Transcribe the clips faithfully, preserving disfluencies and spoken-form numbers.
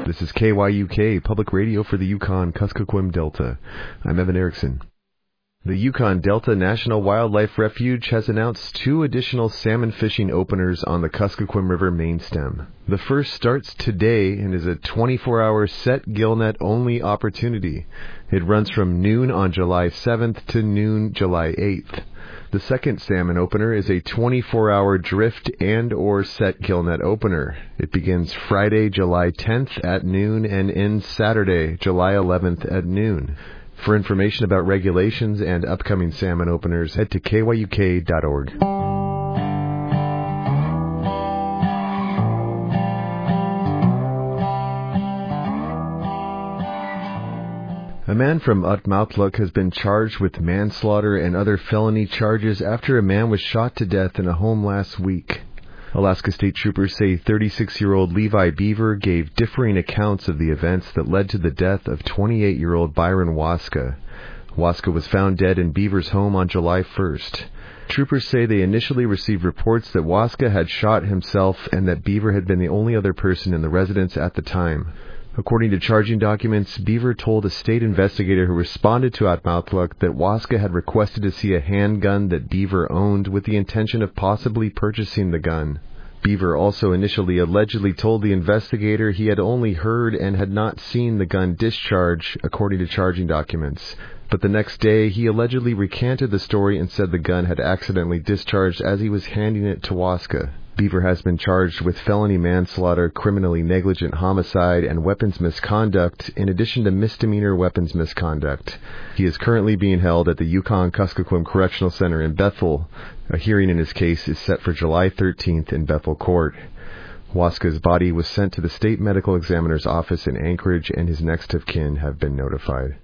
This is K Y U K, public radio for the Yukon-Kuskokwim Delta. I'm Evan Erickson. The Yukon Delta National Wildlife Refuge has announced two additional salmon fishing openers on the Kuskokwim River main stem. The first starts today and is a twenty-four hour set gillnet only opportunity. It runs from noon on July seventh to noon July eighth. The second salmon opener is a twenty-four hour drift and or set gillnet opener. It begins Friday, July tenth at noon and ends Saturday, July eleventh at noon. For information about regulations and upcoming salmon openers, head to K Y U K dot org. A man from Utmautluk has been charged with manslaughter and other felony charges after a man was shot to death in a home last week. Alaska State Troopers say thirty-six-year-old Levi Beaver gave differing accounts of the events that led to the death of twenty-eight-year-old Byron Waska. Waska was found dead in Beaver's home on July first. Troopers say they initially received reports that Waska had shot himself and that Beaver had been the only other person in the residence at the time. According to charging documents, Beaver told a state investigator who responded to Utmautluk that Waska had requested to see a handgun that Beaver owned with the intention of possibly purchasing the gun. Beaver also initially allegedly told the investigator he had only heard and had not seen the gun discharge, according to charging documents. But the next day, he allegedly recanted the story and said the gun had accidentally discharged as he was handing it to Waska. Beaver has been charged with felony manslaughter, criminally negligent homicide, and weapons misconduct, in addition to misdemeanor weapons misconduct. He is currently being held at the Yukon-Kuskokwim Correctional Center in Bethel. A hearing in his case is set for July thirteenth in Bethel Court. Waska's body was sent to the State Medical Examiner's office in Anchorage, and his next of kin have been notified.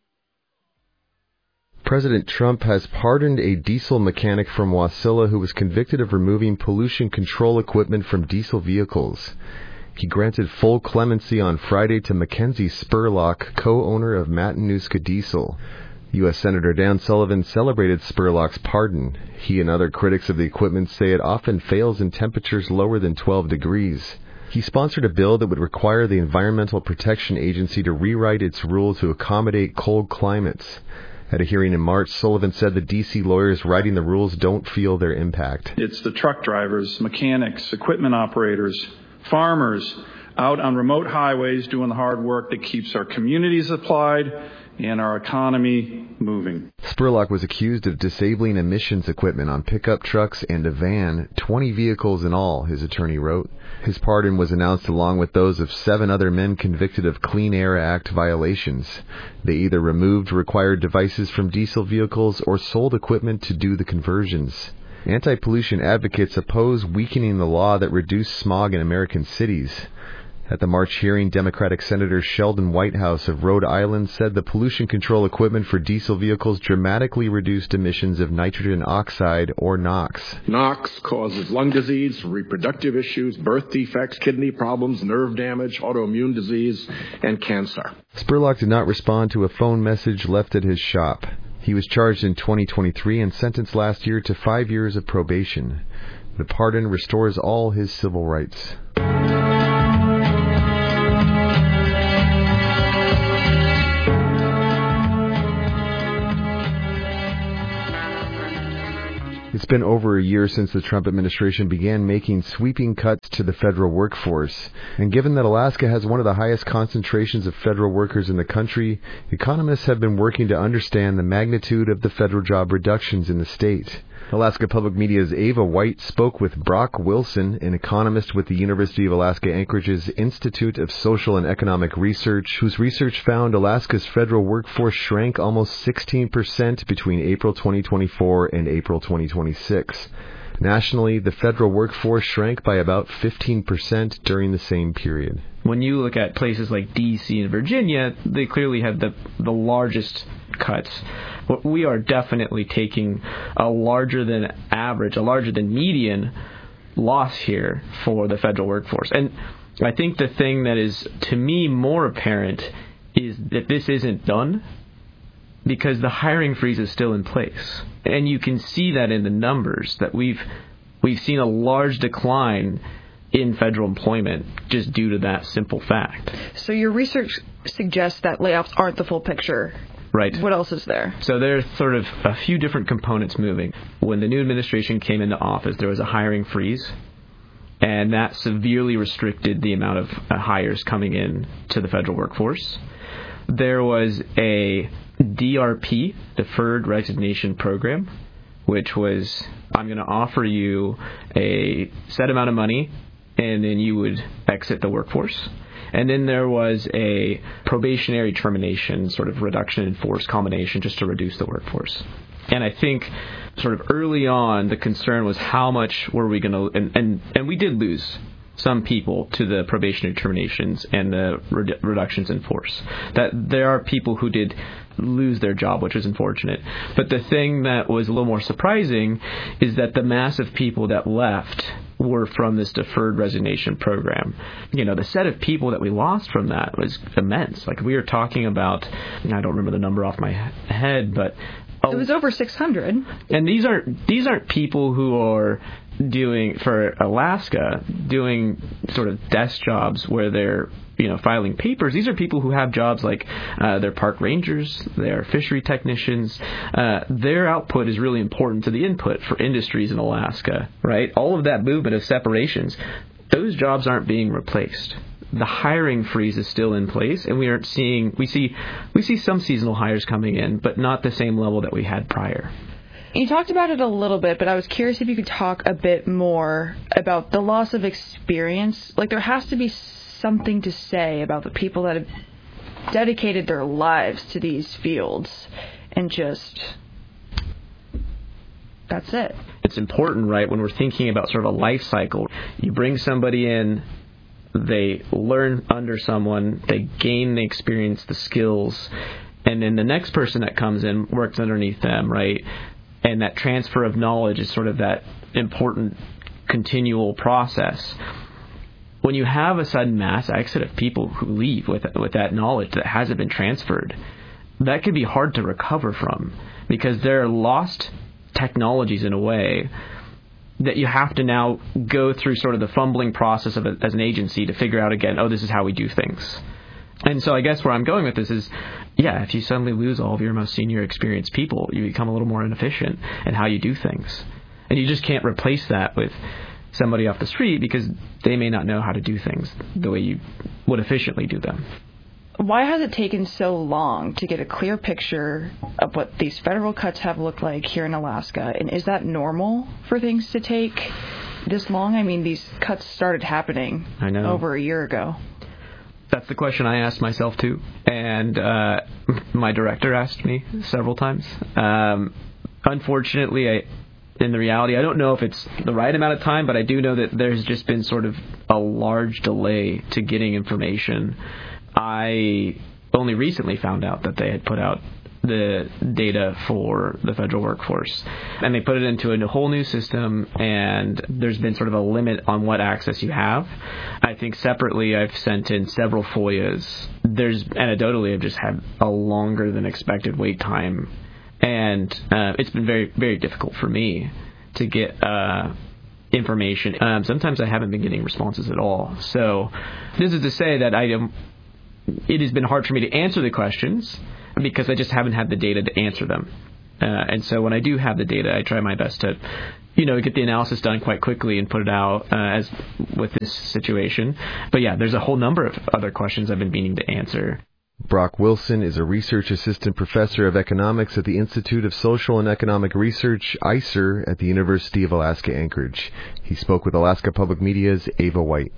President Trump has pardoned a diesel mechanic from Wasilla who was convicted of removing pollution control equipment from diesel vehicles. He granted full clemency on Friday to Mackenzie Spurlock, co-owner of Matanuska Diesel. U S Senator Dan Sullivan celebrated Spurlock's pardon. He and other critics of the equipment say it often fails in temperatures lower than twelve degrees. He sponsored a bill that would require the Environmental Protection Agency to rewrite its rule to accommodate cold climates. At a hearing in March, Sullivan said the D C lawyers writing the rules don't feel their impact. It's the truck drivers, mechanics, equipment operators, farmers out on remote highways doing the hard work that keeps our communities supplied and our economy moving. Spurlock was accused of disabling emissions equipment on pickup trucks and a van, twenty vehicles in all, his attorney wrote. His pardon was announced along with those of seven other men convicted of Clean Air Act violations. They either removed required devices from diesel vehicles or sold equipment to do the conversions. Anti-pollution advocates oppose weakening the law that reduced smog in American cities. At the March hearing, Democratic Senator Sheldon Whitehouse of Rhode Island said the pollution control equipment for diesel vehicles dramatically reduced emissions of nitrogen oxide, or NOx. NOx causes lung disease, reproductive issues, birth defects, kidney problems, nerve damage, autoimmune disease, and cancer. Spurlock did not respond to a phone message left at his shop. He was charged in twenty twenty-three and sentenced last year to five years of probation. The pardon restores all his civil rights. It's been over a year since the Trump administration began making sweeping cuts to the federal workforce. And given that Alaska has one of the highest concentrations of federal workers in the country, economists have been working to understand the magnitude of the federal job reductions in the state. Alaska Public Media's Ava White spoke with Brock Wilson, an economist with the University of Alaska Anchorage's Institute of Social and Economic Research, whose research found Alaska's federal workforce shrank almost sixteen percent between April twenty twenty-four and April twenty twenty-six. Nationally, the federal workforce shrank by about fifteen percent during the same period. When you look at places like D C and Virginia, they clearly have the, the largest cuts. We are definitely taking a larger than average, a larger than median loss here for the federal workforce. And I think the thing that is, to me, more apparent is that this isn't done because the hiring freeze is still in place. And you can see that in the numbers, that we've we've seen a large decline in federal employment just due to that simple fact. So your research suggests that layoffs aren't the full picture. Right. What else is there? So there's sort of a few different components moving. When the new administration came into office, there was a hiring freeze, and that severely restricted the amount of uh, hires coming in to the federal workforce. There was a D R P, Deferred Resignation Program, which was, I'm going to offer you a set amount of money, and then you would exit the workforce. And then there was a probationary termination, sort of reduction in force combination, just to reduce the workforce. And I think sort of early on, the concern was how much were we going to, and, and, and we did lose some people to the probationary terminations and the redu- reductions in force. That there are people who did lose their job, which was unfortunate. But the thing that was a little more surprising is that the mass of people that left were from this deferred resignation program. You know, the set of people that we lost from that was immense. Like, we were talking about, I don't remember the number off my head, but it was over six hundred. And these aren't these aren't people who are doing, for Alaska, doing sort of desk jobs where they're, you know, filing papers. These are people who have jobs like uh, they're park rangers, they're fishery technicians. Uh, their output is really important to the input for industries in Alaska, right? All of that movement of separations, those jobs aren't being replaced. The hiring freeze is still in place, and we aren't seeing, we see, we see some seasonal hires coming in, but not the same level that we had prior. You talked about it a little bit, but I was curious if you could talk a bit more about the loss of experience. Like, there has to be something to say about the people that have dedicated their lives to these fields, and just, that's it. It's important, right, when we're thinking about sort of a life cycle. You bring somebody in, they learn under someone, they gain the experience, the skills, and then the next person that comes in works underneath them, right? And that transfer of knowledge is sort of that important continual process. When you have a sudden mass exit of people who leave with with that knowledge that hasn't been transferred, that can be hard to recover from, because there are lost technologies in a way that you have to now go through sort of the fumbling process of a, as an agency to figure out again, oh, this is how we do things. And so I guess where I'm going with this is, yeah, if you suddenly lose all of your most senior experienced people, you become a little more inefficient in how you do things. And you just can't replace that with somebody off the street, because they may not know how to do things the way you would efficiently do them. Why has it taken so long to get a clear picture of what these federal cuts have looked like here in Alaska? And is that normal for things to take this long? I mean, these cuts started happening I know. over a year ago. That's the question I asked myself, too. And uh, my director asked me several times. Um, unfortunately, I, in the reality, I don't know if it's the right amount of time, but I do know that there's just been sort of a large delay to getting information. I only recently found out that they had put out the data for the federal workforce, and they put it into a whole new system, and there's been sort of a limit on what access you have. I think separately I've sent in several F O I As. There's anecdotally I've just had a longer than expected wait time, and uh, it's been very, very difficult for me to get uh, information. Um, sometimes I haven't been getting responses at all. So this is to say that I am it has been hard for me to answer the questions because I just haven't had the data to answer them. Uh, and so when I do have the data, I try my best to, you know, get the analysis done quite quickly and put it out uh, as with this situation. But yeah, there's a whole number of other questions I've been meaning to answer. Brock Wilson is a research assistant professor of economics at the Institute of Social and Economic Research, I C E R, at the University of Alaska Anchorage. He spoke with Alaska Public Media's Ava White.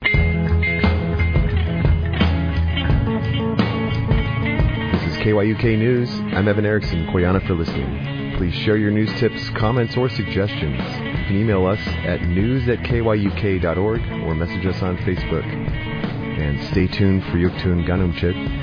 K Y U K News. I'm Evan Erickson. Koyana for listening. Please share your news tips, comments, or suggestions. You can email us at news at k y u k dot org or message us on Facebook. And stay tuned for Yuktun Ganumchit.